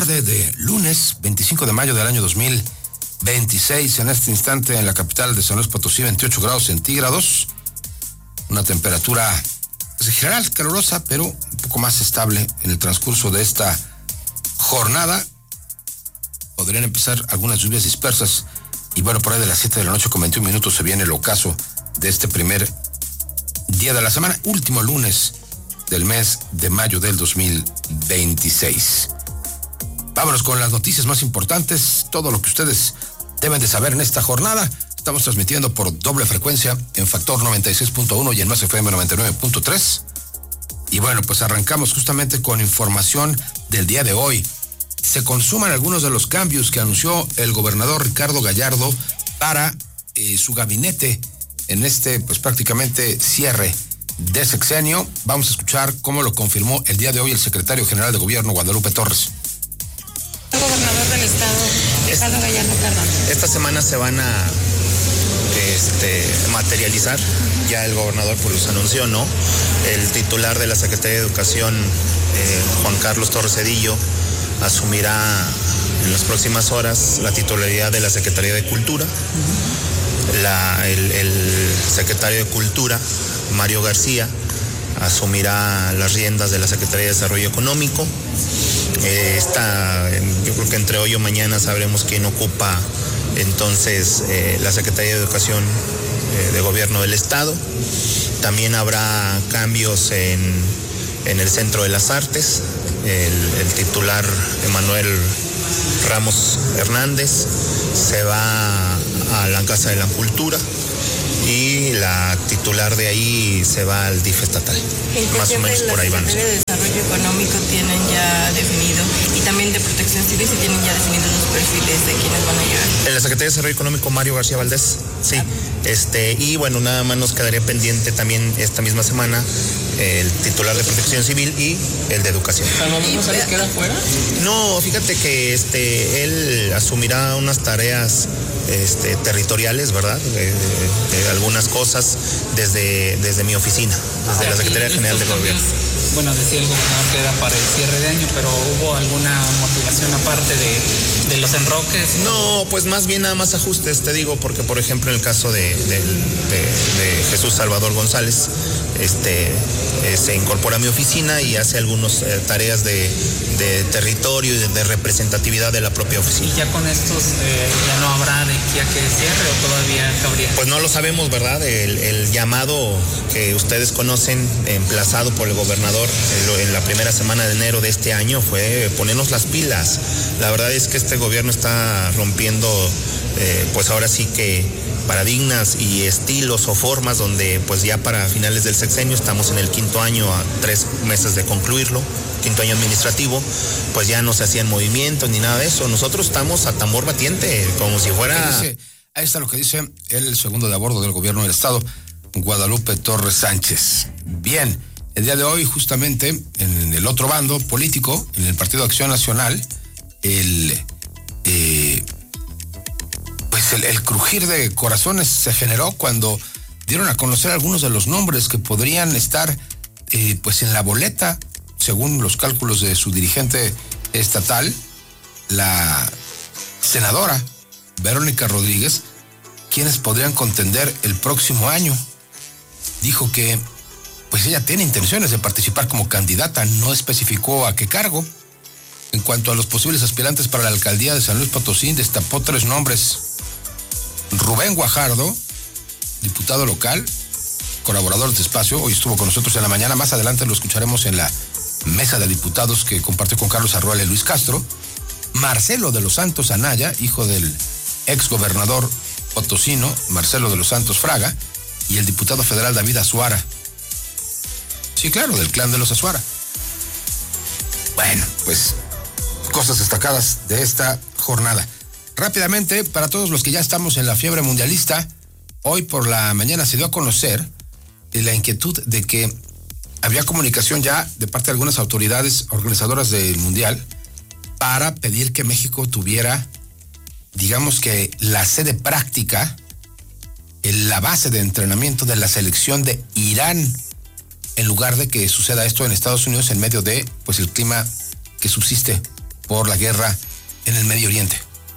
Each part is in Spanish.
tarde de lunes 25 de mayo del año 2026. En este instante en la capital de San Luis Potosí, 28 grados centígrados. Una temperatura en general calurosa, pero un poco más estable en el transcurso de esta jornada. Podrían empezar algunas lluvias dispersas. Y bueno, por ahí de las 7 de la noche con 21 minutos se viene el ocaso de este primer día de la semana, último lunes del mes de mayo del 2026. Vámonos con las noticias más importantes, todo lo que ustedes deben de saber en esta jornada. Estamos transmitiendo por doble frecuencia en Factor 96.1 y en Más FM 99.3. Y bueno, pues arrancamos justamente con información del día de hoy. Se consuman algunos de los cambios que anunció el gobernador Ricardo Gallardo para su gabinete en este, pues prácticamente cierre de sexenio. Vamos a escuchar cómo lo confirmó el día de hoy el secretario general de Gobierno, Guadalupe Torres. El gobernador del estado, Ricardo Gallardo Cardona. Esta semana se van a materializar, ya el gobernador pues los anunció, ¿no? El titular de la Secretaría de Educación, Juan Carlos Torres Cedillo, asumirá en las próximas horas la titularidad de la Secretaría de Cultura. El secretario de Cultura, Mario García, asumirá las riendas de la Secretaría de Desarrollo Económico. Yo creo que entre hoy o mañana sabremos quién ocupa entonces la Secretaría de Educación de Gobierno del Estado. También habrá cambios en el Centro de las Artes. El titular Emanuel Ramos Hernández se va a la Casa de la Cultura y la titular de ahí se va al DIF estatal. Más o menos por ahí van. El de Desarrollo Económico tienen ya definido, y también de Protección Civil, si tienen ya definidos los perfiles de quienes van a llegar. En la Secretaría de Desarrollo Económico, Mario García Valdés, sí. Y bueno, nada más nos quedaría pendiente también esta misma semana el titular de Protección Civil y el de Educación. ¿No sabes qué era fuera? No, fíjate que él asumirá unas tareas territoriales, ¿verdad? Algunas cosas desde mi oficina, desde la Secretaría General de Gobierno. Bueno, decía el gobernador que era para el cierre de año, pero ¿hubo alguna motivación aparte de los enroques? No, pues más bien nada más ajustes, te digo, porque por ejemplo en el caso de Jesús Salvador González, se incorpora a mi oficina y hace algunas tareas de territorio y de representatividad de la propia oficina. ¿Y ya con estos ya no habrá de aquí a que cierre o todavía cabría? Pues no lo sabemos, ¿verdad? El llamado que ustedes conocen, emplazado por el gobernador en la primera semana de enero de este año, fue ponernos las pilas. La verdad es que este gobierno está rompiendo, pues ahora sí que paradigmas y estilos o formas donde pues ya para finales del sexenio, estamos en el quinto año, a 3 meses de concluirlo, quinto año administrativo, pues ya no se hacían movimientos ni nada de eso. Nosotros estamos a tambor batiente, como si fuera... Ahí está lo que dice el segundo de a bordo del gobierno del estado, Guadalupe Torres Sánchez. Bien, el día de hoy justamente en el otro bando político, en el Partido Acción Nacional, el crujir de corazones se generó cuando dieron a conocer algunos de los nombres que podrían estar pues en la boleta, según los cálculos de su dirigente estatal, la senadora Verónica Rodríguez, quienes podrían contender el próximo año. Dijo que pues ella tiene intenciones de participar como candidata, no especificó a qué cargo. En cuanto a los posibles aspirantes para la alcaldía de San Luis Potosí, destapó 3 nombres. Rubén Guajardo, diputado local, colaborador de Espacio, hoy estuvo con nosotros en la mañana, más adelante lo escucharemos en la mesa de diputados que compartió con Carlos Arruela y Luis Castro. Marcelo de los Santos Anaya, hijo del exgobernador potosino Marcelo de los Santos Fraga, y el diputado federal David Azuara. Sí, claro, del clan de los Azuara. Bueno, pues cosas destacadas de esta jornada. Rápidamente, para todos los que ya estamos en la fiebre mundialista, hoy por la mañana se dio a conocer la inquietud de que había comunicación ya de parte de algunas autoridades organizadoras del Mundial para pedir que México tuviera, digamos que la sede práctica, la base de entrenamiento de la selección de Irán, en lugar de que suceda esto en Estados Unidos en medio de pues el clima que subsiste por la guerra en el Medio Oriente.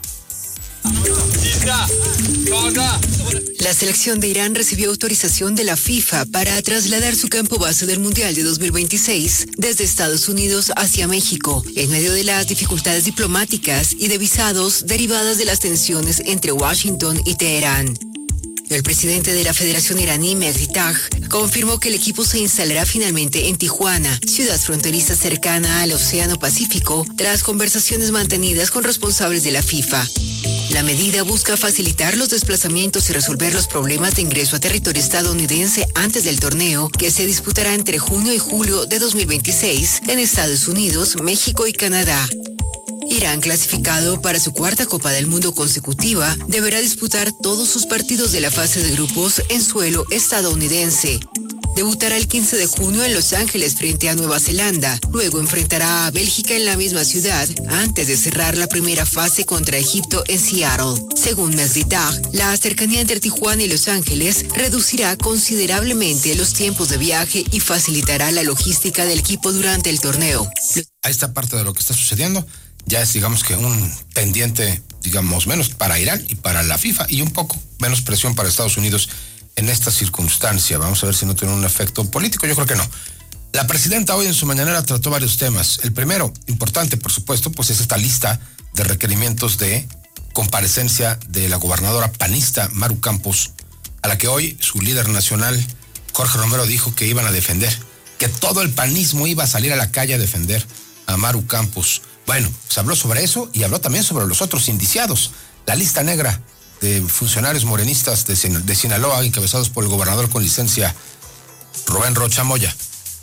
La selección de Irán recibió autorización de la FIFA para trasladar su campo base del Mundial de 2026 desde Estados Unidos hacia México, en medio de las dificultades diplomáticas y de visados derivadas de las tensiones entre Washington y Teherán. El presidente de la Federación iraní, Mehdi Taj, confirmó que el equipo se instalará finalmente en Tijuana, ciudad fronteriza cercana al Océano Pacífico, tras conversaciones mantenidas con responsables de la FIFA. La medida busca facilitar los desplazamientos y resolver los problemas de ingreso a territorio estadounidense antes del torneo, que se disputará entre junio y julio de 2026 en Estados Unidos, México y Canadá. Irán, clasificado para su cuarta Copa del Mundo consecutiva, deberá disputar todos sus partidos de la fase de grupos en suelo estadounidense. Debutará el 15 de junio en Los Ángeles frente a Nueva Zelanda. Luego enfrentará a Bélgica en la misma ciudad, antes de cerrar la primera fase contra Egipto en Seattle. Según Mehdi Taj, la cercanía entre Tijuana y Los Ángeles reducirá considerablemente los tiempos de viaje y facilitará la logística del equipo durante el torneo. A esta parte de lo que está sucediendo ya es, digamos, que un pendiente, digamos, menos para Irán y para la FIFA, y un poco menos presión para Estados Unidos en esta circunstancia. Vamos a ver si no tiene un efecto político. Yo creo que no. La presidenta hoy en su mañanera trató varios temas. El primero, importante por supuesto, pues es esta lista de requerimientos de comparecencia de la gobernadora panista Maru Campos, a la que hoy su líder nacional, Jorge Romero, dijo que iban a defender, que todo el panismo iba a salir a la calle a defender a Maru Campos. Bueno, se habló sobre eso y habló también sobre los otros indiciados. La lista negra de funcionarios morenistas de Sinaloa, encabezados por el gobernador con licencia Rubén Rocha Moya.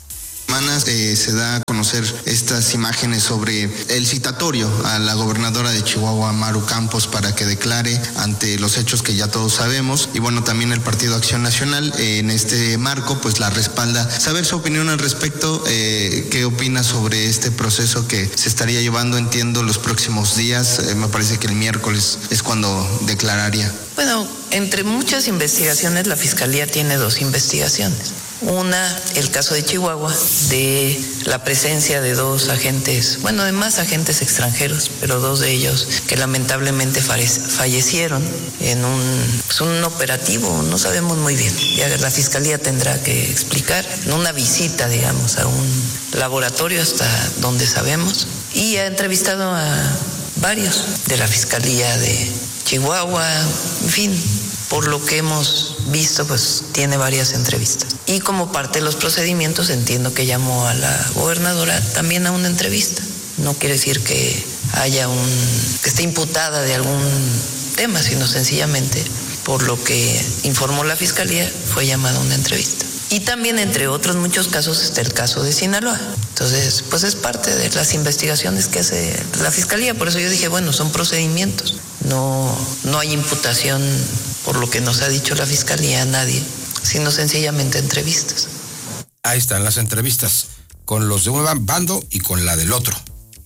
Se da a conocer estas imágenes sobre el citatorio a la gobernadora de Chihuahua, Maru Campos, para que declare ante los hechos que ya todos sabemos. Y bueno, también el Partido Acción Nacional en este marco pues la respalda. Saber su opinión al respecto, qué opina sobre este proceso que se estaría llevando, entiendo, los próximos días. Me parece que el miércoles es cuando declararía. Bueno, entre muchas investigaciones, la Fiscalía tiene 2 investigaciones. Una, el caso de Chihuahua, de la presencia de 2 agentes, bueno, de más agentes extranjeros, pero 2 de ellos que lamentablemente fallecieron en un operativo, no sabemos muy bien. Ya la Fiscalía tendrá que explicar, en una visita, digamos, a un laboratorio hasta donde sabemos, y ha entrevistado a varios de la Fiscalía de Chihuahua, en fin. Por lo que hemos visto, pues tiene varias entrevistas. Y como parte de los procedimientos, entiendo que llamó a la gobernadora también a una entrevista. No quiere decir que que esté imputada de algún tema, sino sencillamente, por lo que informó la Fiscalía, fue llamada a una entrevista. Y también, entre otros muchos casos, está el caso de Sinaloa. Entonces, pues es parte de las investigaciones que hace la Fiscalía. Por eso yo dije, bueno, son procedimientos. No hay imputación, por lo que nos ha dicho la Fiscalía, a nadie, sino sencillamente entrevistas. Ahí están las entrevistas, con los de un bando y con la del otro.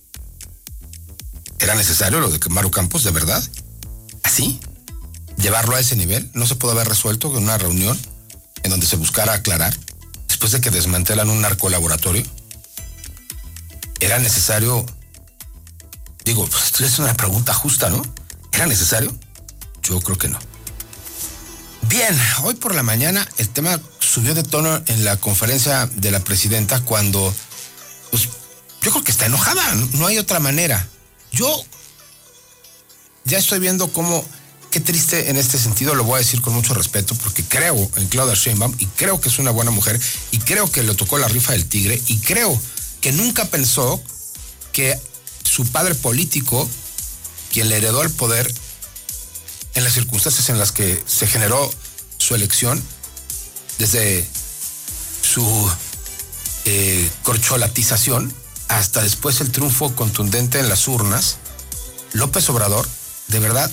¿Era necesario lo de Maru Campos, de verdad? ¿Así? ¿Llevarlo a ese nivel? ¿No se pudo haber resuelto en una reunión en donde se buscara aclarar, después de que desmantelan un narcolaboratorio? ¿Era necesario? Digo, pues es una pregunta justa, ¿no? ¿Era necesario? Yo creo que no. Bien, hoy por la mañana el tema subió de tono en la conferencia de la presidenta cuando, pues, yo creo que está enojada, no hay otra manera. Yo ya estoy viendo cómo, qué triste en este sentido, lo voy a decir con mucho respeto, porque creo en Claudia Sheinbaum y creo que es una buena mujer y creo que le tocó la rifa del tigre y creo que nunca pensó que su padre político, quien le heredó el poder en las circunstancias en las que se generó su elección, desde su corcholatización hasta después el triunfo contundente en las urnas, López Obrador, de verdad,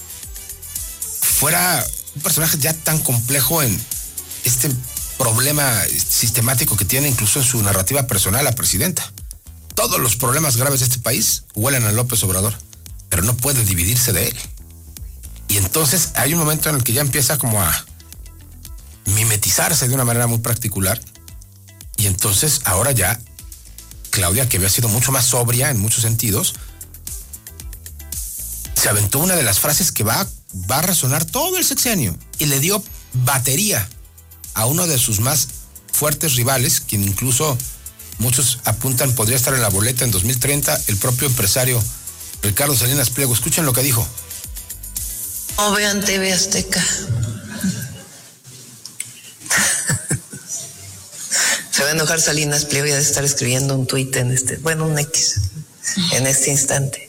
fuera un personaje ya tan complejo en este problema sistemático que tiene incluso en su narrativa personal la presidenta. Todos los problemas graves de este país huelen a López Obrador, pero no puede dividirse de él. Y entonces hay un momento en el que ya empieza como a mimetizarse de una manera muy particular. Y entonces ahora ya Claudia, que había sido mucho más sobria en muchos sentidos, se aventó una de las frases que va a resonar todo el sexenio y le dio batería a uno de sus más fuertes rivales, quien incluso muchos apuntan podría estar en la boleta en 2030, el propio empresario Ricardo Salinas Pliego. Escuchen lo que dijo. No vean TV Azteca. Se va a enojar Salinas Pliego y ha de estar escribiendo un tuit un X, en este instante.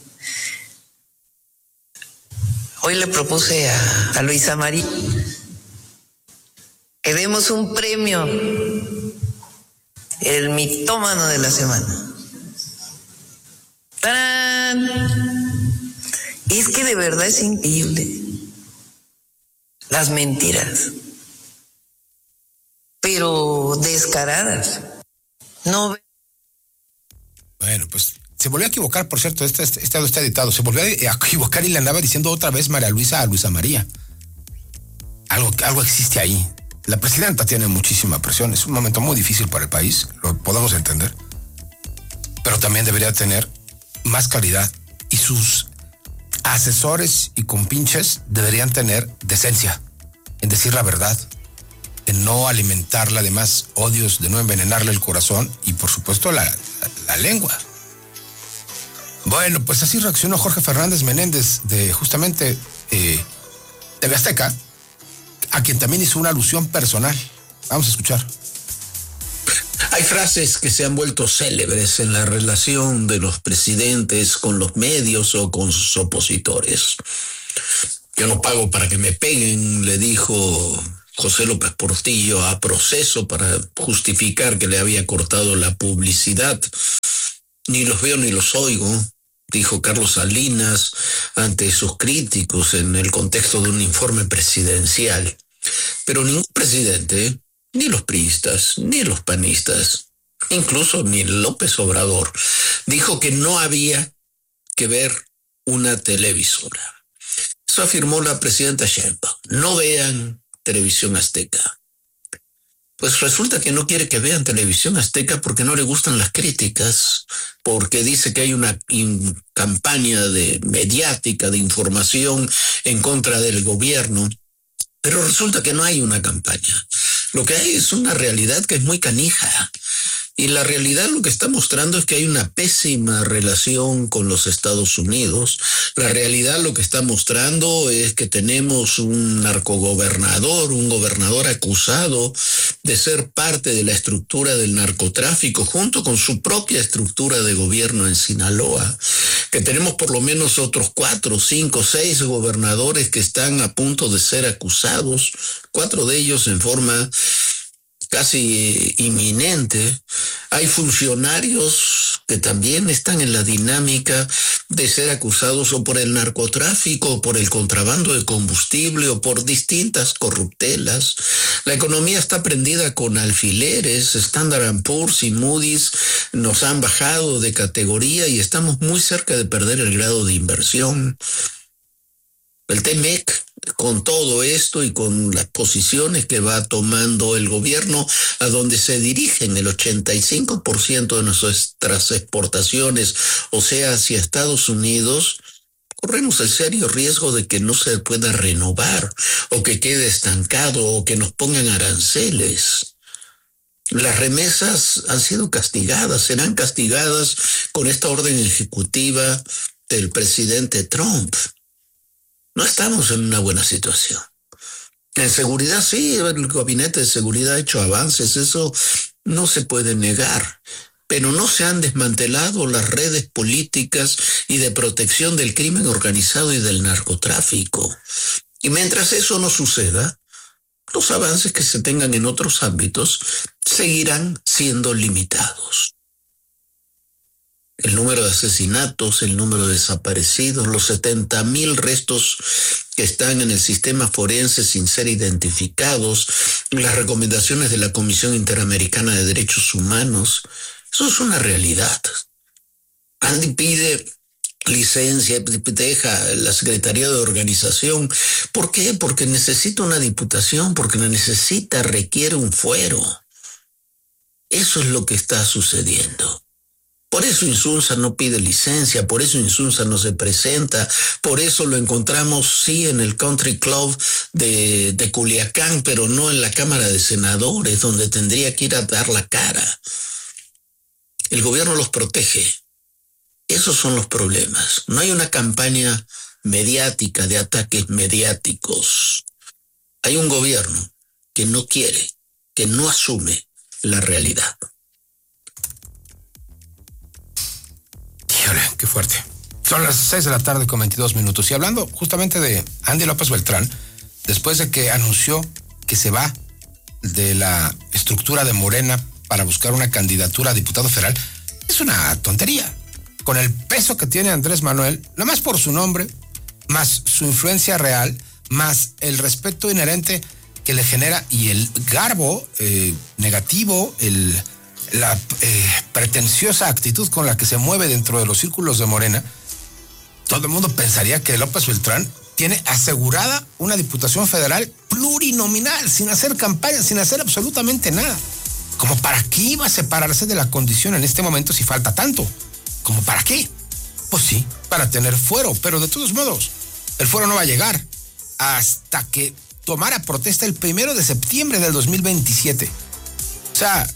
Hoy le propuse a Luisa María que demos un premio, el mitómano de la semana. ¡Tarán! Y es que de verdad es increíble las mentiras, pero descaradas. No. Bueno, pues se volvió a equivocar, por cierto, este audio está editado, se volvió a equivocar y le andaba diciendo otra vez María Luisa a Luisa María. Algo existe ahí. La presidenta tiene muchísima presión, es un momento muy difícil para el país, lo podemos entender, pero también debería tener más calidad y sus asesores y compinches deberían tener decencia en decir la verdad, en no alimentarla de más odios, de no envenenarle el corazón y por supuesto la lengua. Bueno, pues así reaccionó Jorge Fernández Menéndez de justamente TV Azteca, a quien también hizo una alusión personal. Vamos a escuchar. Hay frases que se han vuelto célebres en la relación de los presidentes con los medios o con sus opositores. Yo no pago para que me peguen, le dijo José López Portillo a Proceso para justificar que le había cortado la publicidad. Ni los veo ni los oigo, dijo Carlos Salinas ante sus críticos en el contexto de un informe presidencial. Pero ningún presidente, ni los priistas, ni los panistas, incluso ni López Obrador, dijo que no había que ver una televisora. Eso afirmó la presidenta Sheinbaum. No vean Televisión Azteca. Pues resulta que no quiere que vean Televisión Azteca porque no le gustan las críticas, porque dice que hay una campaña mediática de información en contra del gobierno. Pero resulta que no hay una campaña. Lo que hay es una realidad que es muy canija. Y la realidad lo que está mostrando es que hay una pésima relación con los Estados Unidos. La realidad lo que está mostrando es que tenemos un narcogobernador, un gobernador acusado de ser parte de la estructura del narcotráfico junto con su propia estructura de gobierno en Sinaloa. Que tenemos por lo menos otros 4, 5, 6 gobernadores que están a punto de ser acusados, 4 de ellos en forma casi inminente. Hay funcionarios que también están en la dinámica de ser acusados o por el narcotráfico, o por el contrabando de combustible, o por distintas corruptelas. La economía está prendida con alfileres. Standard & Poor's y Moody's nos han bajado de categoría y estamos muy cerca de perder el grado de inversión. El TEMEC, con todo esto y con las posiciones que va tomando el gobierno, a donde se dirigen el 85% de nuestras exportaciones, o sea, hacia Estados Unidos, corremos el serio riesgo de que no se pueda renovar, o que quede estancado, o que nos pongan aranceles. Las remesas han sido castigadas, serán castigadas con esta orden ejecutiva del presidente Trump. No estamos en una buena situación. En seguridad, sí, el gabinete de seguridad ha hecho avances, eso no se puede negar, pero no se han desmantelado las redes políticas y de protección del crimen organizado y del narcotráfico. Y mientras eso no suceda, los avances que se tengan en otros ámbitos seguirán siendo limitados. El número de asesinatos, el número de desaparecidos, los 70,000 restos que están en el sistema forense sin ser identificados, las recomendaciones de la Comisión Interamericana de Derechos Humanos, eso es una realidad. Andy pide licencia, deja la Secretaría de Organización. ¿Por qué? Porque necesita una diputación, porque requiere un fuero. Eso es lo que está sucediendo. Por eso Insunza no pide licencia, por eso Insunza no se presenta, por eso lo encontramos, sí, en el Country Club de Culiacán, pero no en la Cámara de Senadores, donde tendría que ir a dar la cara. El gobierno los protege. Esos son los problemas. No hay una campaña mediática de ataques mediáticos. Hay un gobierno que no quiere, que no asume la realidad. Híjole, qué fuerte. Son las 6 de la tarde con 22 minutos. Y hablando justamente de Andy López Beltrán, después de que anunció que se va de la estructura de Morena para buscar una candidatura a diputado federal, es una tontería. Con el peso que tiene Andrés Manuel, nada más por su nombre, más su influencia real, más el respeto inherente que le genera y el garbo negativo, la pretenciosa actitud con la que se mueve dentro de los círculos de Morena, todo el mundo pensaría que López Beltrán tiene asegurada una diputación federal plurinominal, sin hacer campaña, sin hacer absolutamente nada. ¿Como para qué iba a separarse de la condición en este momento si falta tanto? ¿Como para qué? Pues sí, para tener fuero, pero de todos modos, el fuero no va a llegar hasta que tomara protesta el 1 de septiembre del 2027. O sea,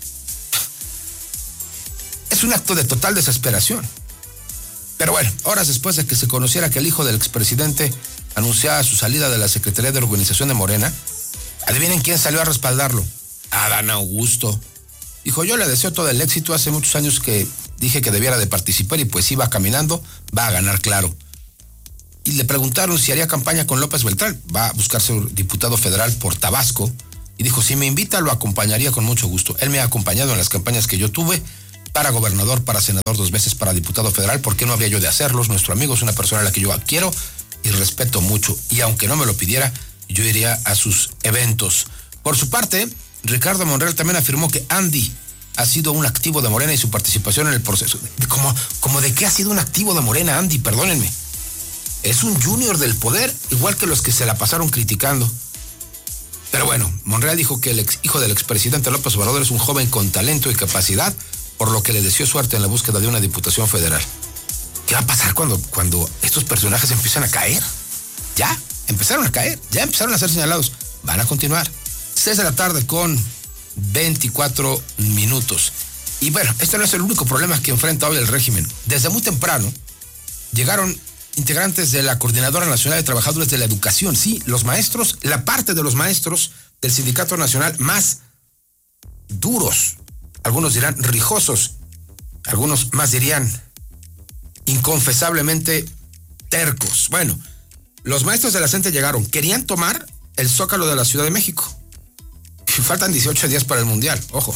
es un acto de total desesperación. Pero bueno, horas después de que se conociera que el hijo del expresidente anunciaba su salida de la Secretaría de Organización de Morena, adivinen quién salió a respaldarlo. Adán Augusto. Dijo, yo le deseo todo el éxito, hace muchos años que dije que debiera de participar y pues iba caminando, va a ganar claro. Y le preguntaron si haría campaña con López Beltrán, va a buscarse un diputado federal por Tabasco, y dijo, si me invita lo acompañaría con mucho gusto. Él me ha acompañado en las campañas que yo tuve, para gobernador, para senador, 2 veces para diputado federal, ¿por qué no habría yo de hacerlos? Nuestro amigo es una persona a la que yo quiero y respeto mucho, y aunque no me lo pidiera, yo iría a sus eventos. Por su parte, Ricardo Monreal también afirmó que Andy ha sido un activo de Morena y su participación en el proceso. ¿Cómo de qué ha sido un activo de Morena, Andy? Perdónenme. Es un junior del poder, igual que los que se la pasaron criticando. Pero bueno, Monreal dijo que el hijo del expresidente López Obrador es un joven con talento y capacidad, por lo que le deseó suerte en la búsqueda de una diputación federal. ¿Qué va a pasar cuando estos personajes empiezan a caer? Ya empezaron a caer, ya empezaron a ser señalados. Van a continuar. 6 de la tarde con 24 minutos. Y bueno, este no es el único problema que enfrenta hoy el régimen. Desde muy temprano llegaron integrantes de la Coordinadora Nacional de Trabajadores de la Educación. Sí, los maestros, la parte de los maestros del Sindicato Nacional más duros. Algunos dirán rijosos, algunos más dirían inconfesablemente tercos. Bueno, los maestros de la CENTE llegaron, querían tomar el Zócalo de la Ciudad de México. Faltan 18 días para el Mundial, ojo.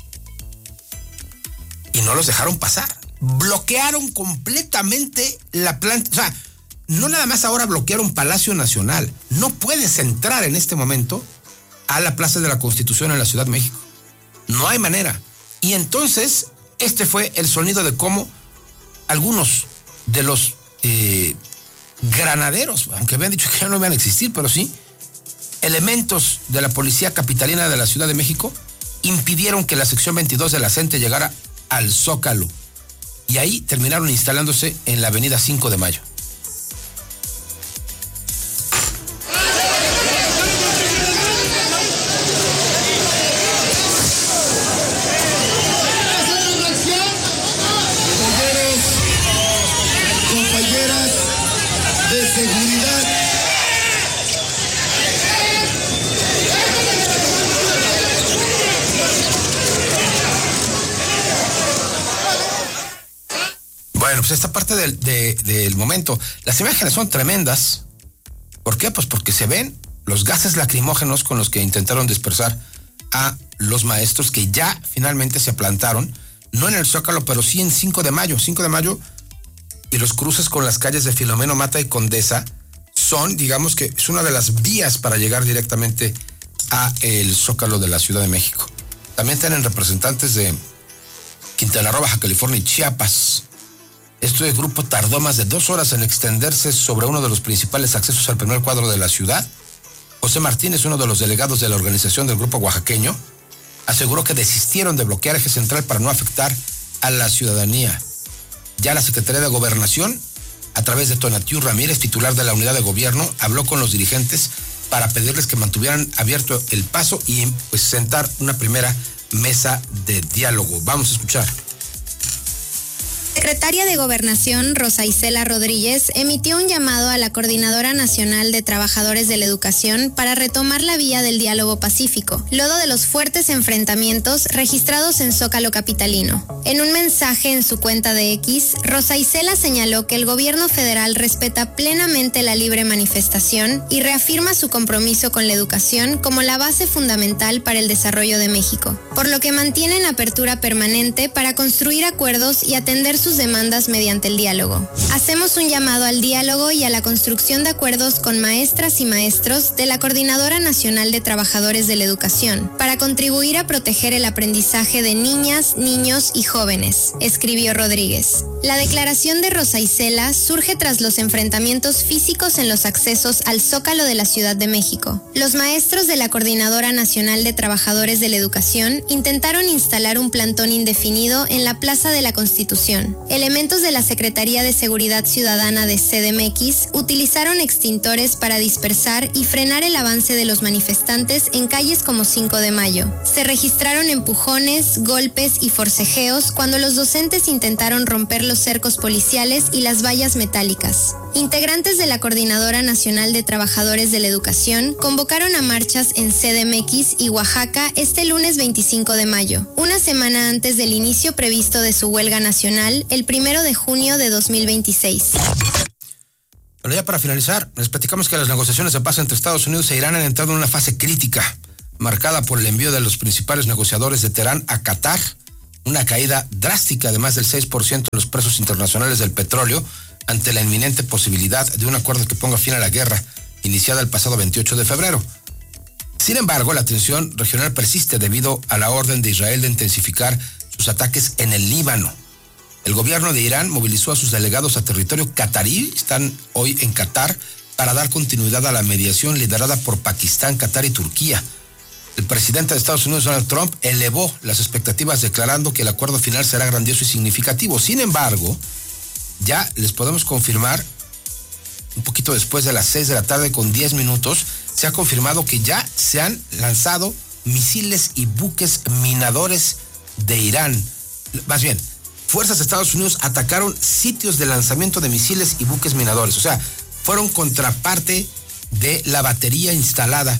Y no los dejaron pasar. Bloquearon completamente la planta. O sea, no nada más ahora bloquearon Palacio Nacional. No puedes entrar en este momento a la Plaza de la Constitución en la Ciudad de México. No hay manera. Y entonces, este fue el sonido de cómo algunos de los granaderos, aunque habían dicho que ya no iban a existir, pero sí, elementos de la Policía Capitalina de la Ciudad de México impidieron que la sección 22 de la CENTE llegara al Zócalo. Y ahí terminaron instalándose en la avenida 5 de Mayo. Compañeras de seguridad. Bueno, pues esta parte del momento, las imágenes son tremendas. ¿Por qué? Pues porque se ven los gases lacrimógenos con los que intentaron dispersar a los maestros que ya finalmente se plantaron, no en el Zócalo, pero sí en 5 de Mayo. 5 de Mayo y los cruces con las calles de Filomeno Mata y Condesa son, digamos que es una de las vías para llegar directamente a el Zócalo de la Ciudad de México. También tienen representantes de Quintana Roo, Baja California y Chiapas. Este grupo tardó más de 2 horas en extenderse sobre uno de los principales accesos al primer cuadro de la ciudad. José Martínez, uno de los delegados de la organización del grupo oaxaqueño, aseguró que desistieron de bloquear eje central para no afectar a la ciudadanía. Ya la Secretaría de Gobernación, a través de Tonatiuh Ramírez, titular de la unidad de gobierno, habló con los dirigentes para pedirles que mantuvieran abierto el paso y pues sentar una primera mesa de diálogo. Vamos a escuchar. Secretaria de Gobernación, Rosa Isela Rodríguez, emitió un llamado a la Coordinadora Nacional de Trabajadores de la Educación para retomar la vía del diálogo pacífico, luego de los fuertes enfrentamientos registrados en Zócalo capitalino. En un mensaje en su cuenta de X, Rosa Isela señaló que el gobierno federal respeta plenamente la libre manifestación y reafirma su compromiso con la educación como la base fundamental para el desarrollo de México, por lo que mantienen apertura permanente para construir acuerdos y atender sus demandas mediante el diálogo. Hacemos un llamado al diálogo y a la construcción de acuerdos con maestras y maestros de la Coordinadora Nacional de Trabajadores de la Educación para contribuir a proteger el aprendizaje de niñas, niños y jóvenes, escribió Rodríguez. La declaración de Rosa Isela surge tras los enfrentamientos físicos en los accesos al Zócalo de la Ciudad de México. Los maestros de la Coordinadora Nacional de Trabajadores de la Educación intentaron instalar un plantón indefinido en la Plaza de la Constitución. Elementos de la Secretaría de Seguridad Ciudadana de CDMX utilizaron extintores para dispersar y frenar el avance de los manifestantes en calles como 5 de Mayo. Se registraron empujones, golpes y forcejeos cuando los docentes intentaron romper los cercos policiales y las vallas metálicas. Integrantes de la Coordinadora Nacional de Trabajadores de la Educación convocaron a marchas en CDMX y Oaxaca este lunes 25 de mayo, una semana antes del inicio previsto de su huelga nacional el 1 de junio de 2026. Bueno, ya para finalizar, les platicamos que las negociaciones de paz entre Estados Unidos e Irán han entrado en una fase crítica, marcada por el envío de los principales negociadores de Teherán a Qatar, una caída drástica de más del 6% en los precios internacionales del petróleo, ante la inminente posibilidad de un acuerdo que ponga fin a la guerra iniciada el pasado 28 de febrero. Sin embargo, la tensión regional persiste debido a la orden de Israel de intensificar sus ataques en el Líbano. El gobierno de Irán movilizó a sus delegados a territorio catarí, están hoy en Qatar, para dar continuidad a la mediación liderada por Pakistán, Qatar y Turquía. El presidente de Estados Unidos, Donald Trump, elevó las expectativas declarando que el acuerdo final será grandioso y significativo. Sin embargo, ya les podemos confirmar, un poquito después de las 6 de la tarde con 10 minutos, se ha confirmado que ya se han lanzado misiles y buques minadores de Irán. Más bien, fuerzas de Estados Unidos atacaron sitios de lanzamiento de misiles y buques minadores. O sea, fueron contraparte de la batería instalada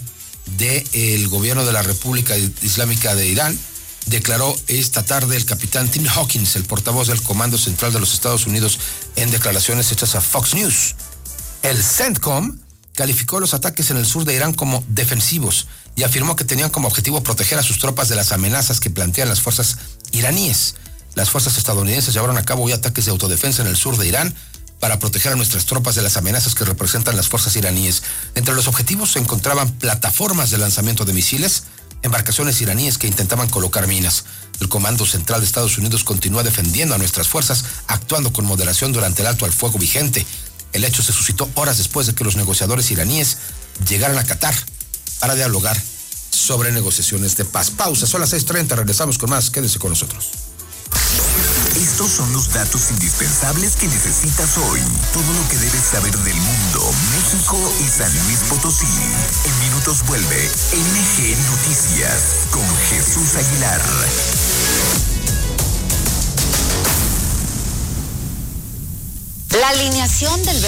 del gobierno de la República Islámica de Irán, declaró esta tarde el capitán Tim Hawkins, el portavoz del Comando Central de los Estados Unidos, en declaraciones hechas a Fox News. El CENTCOM calificó los ataques en el sur de Irán como defensivos y afirmó que tenían como objetivo proteger a sus tropas de las amenazas que plantean las fuerzas iraníes. Las fuerzas estadounidenses llevaron a cabo hoy ataques de autodefensa en el sur de Irán para proteger a nuestras tropas de las amenazas que representan las fuerzas iraníes. Entre los objetivos se encontraban plataformas de lanzamiento de misiles, embarcaciones iraníes que intentaban colocar minas. El Comando Central de Estados Unidos continúa defendiendo a nuestras fuerzas, actuando con moderación durante el alto al fuego vigente. El hecho se suscitó horas después de que los negociadores iraníes llegaran a Qatar para dialogar sobre negociaciones de paz. Pausa, son las 6:30, regresamos con más, quédense con nosotros. Estos son los datos indispensables que necesitas hoy. Todo lo que debes saber del mundo, México y San Luis Potosí. En minutos vuelve NG Noticias con Jesús Aguilar. La alineación del